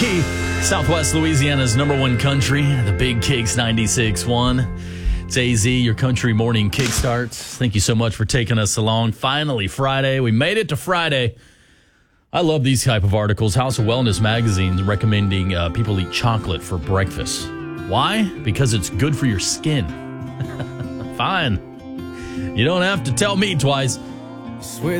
Key, Southwest Louisiana's number one country, the Big Kicks 96.1. It's AZ, your country morning kickstarts. Thank you so much for taking us along. Finally, Friday. We made it to Friday. I love these type of articles. House of Wellness magazine recommending people eat chocolate for breakfast. Why? Because it's good for your skin. Fine. You don't have to tell me twice.